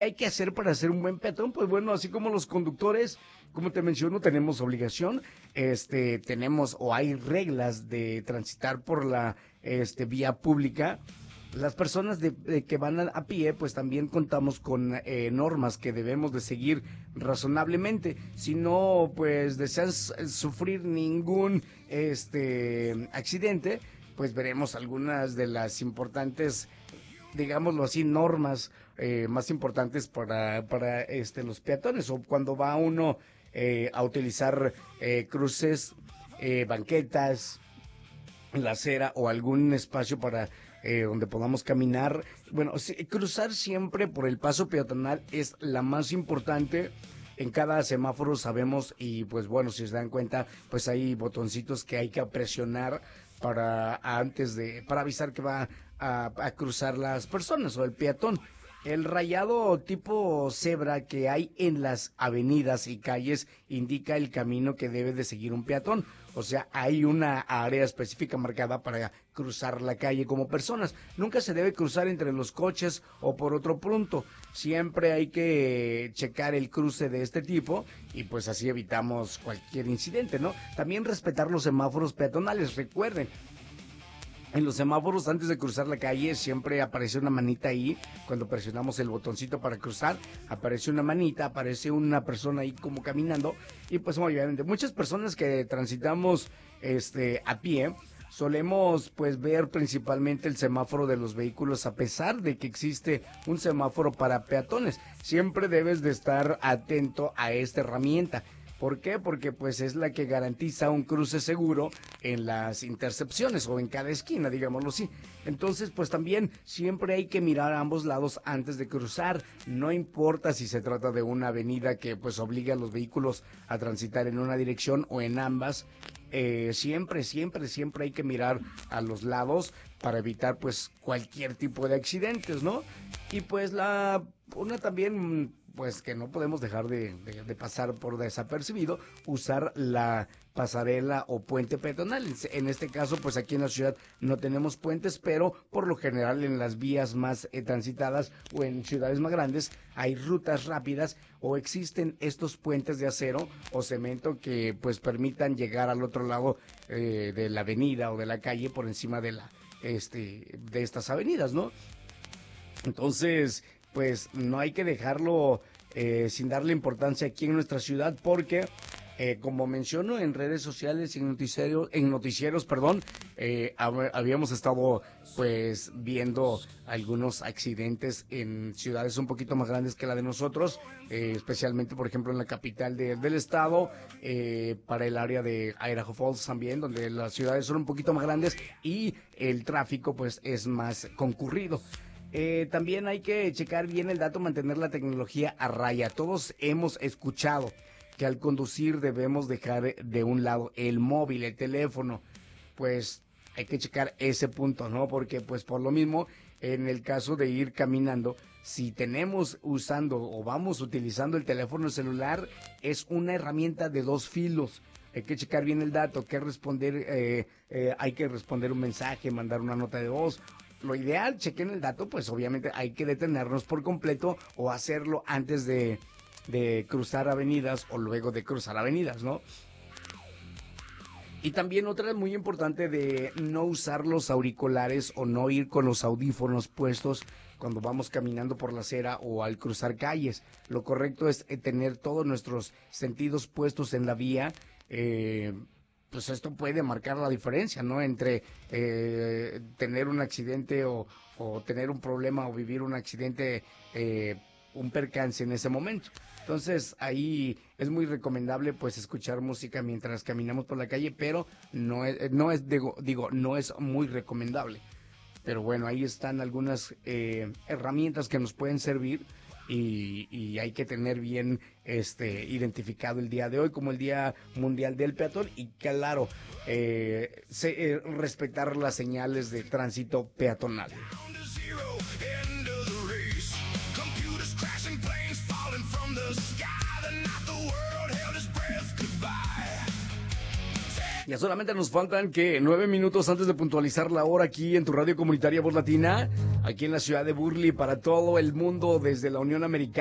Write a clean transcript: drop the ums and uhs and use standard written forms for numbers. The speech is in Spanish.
hay que hacer para ser un buen peatón? Pues bueno, así como los conductores, como te menciono, tenemos obligación, tenemos o hay reglas de transitar por la vía pública. Las personas de que van a pie, pues también contamos con normas que debemos de seguir razonablemente. Si no, pues deseas sufrir ningún accidente, pues veremos algunas de las importantes, digámoslo así, normas más importantes para los peatones, o cuando va uno a utilizar cruces, banquetas, la acera o algún espacio para donde podamos caminar. Bueno, sí, cruzar siempre por el paso peatonal es la más importante. En cada semáforo sabemos, y pues bueno, si se dan cuenta, pues hay botoncitos que hay que presionar para avisar que va a cruzar las personas o el peatón. El rayado tipo cebra que hay en las avenidas y calles indica el camino que debe de seguir un peatón. O sea, hay una área específica marcada para cruzar la calle como personas. Nunca se debe cruzar entre los coches o por otro punto. Siempre hay que checar el cruce de este tipo y pues así evitamos cualquier incidente, ¿no? También respetar los semáforos peatonales. Recuerden, en los semáforos, antes de cruzar la calle, siempre aparece una manita ahí. Cuando presionamos el botoncito para cruzar, aparece una manita, aparece una persona ahí como caminando. Y pues obviamente, muchas personas que transitamos a pie, solemos pues ver principalmente el semáforo de los vehículos, a pesar de que existe un semáforo para peatones. Siempre debes de estar atento a esta herramienta. ¿Por qué? Porque pues es la que garantiza un cruce seguro en las intercepciones o en cada esquina, digámoslo así. Entonces, pues también siempre hay que mirar a ambos lados antes de cruzar. No importa si se trata de una avenida que pues obliga a los vehículos a transitar en una dirección o en ambas. Siempre hay que mirar a los lados para evitar pues cualquier tipo de accidentes, ¿no? Y pues una también, pues que no podemos dejar de pasar por desapercibido, usar la pasarela o puente peatonal. En este caso, pues aquí en la ciudad no tenemos puentes, pero por lo general en las vías más transitadas o en ciudades más grandes hay rutas rápidas o existen estos puentes de acero o cemento que pues permitan llegar al otro lado de la avenida o de la calle por encima de de estas avenidas, ¿no? Entonces, pues no hay que dejarlo sin darle importancia aquí en nuestra ciudad, porque como menciono en redes sociales y en noticieros, perdón, habíamos estado pues viendo algunos accidentes en ciudades un poquito más grandes que la de nosotros, especialmente por ejemplo en la capital del estado, para el área de Idaho Falls también, donde las ciudades son un poquito más grandes y el tráfico pues es más concurrido. También hay que checar bien el dato, mantener la tecnología a raya. Todos hemos escuchado que al conducir debemos dejar de un lado el móvil, el teléfono. Pues hay que checar ese punto, ¿no? Porque pues por lo mismo, en el caso de ir caminando, si tenemos usando o vamos utilizando el teléfono celular, es una herramienta de dos filos. Hay que checar bien el dato, hay que responder un mensaje, mandar una nota de voz. Lo ideal, chequen el dato, pues obviamente hay que detenernos por completo o hacerlo antes de cruzar avenidas o luego de cruzar avenidas, ¿no? Y también otra muy importante de no usar los auriculares o no ir con los audífonos puestos cuando vamos caminando por la acera o al cruzar calles. Lo correcto es tener todos nuestros sentidos puestos en la vía. Pues esto puede marcar la diferencia, ¿no? Entre tener un accidente o tener un problema o vivir un accidente, un percance en ese momento. Entonces ahí es muy recomendable pues escuchar música mientras caminamos por la calle, pero no es muy recomendable. Pero bueno, ahí están algunas herramientas que nos pueden servir. Y hay que tener bien identificado el día de hoy como el Día Mundial del Peatón y claro, respetar las señales de tránsito peatonal. Ya solamente nos faltan 9 minutos antes de puntualizar la hora aquí en tu radio comunitaria Voz Latina. aquí en la ciudad de Burley para todo el mundo desde la Unión Americana.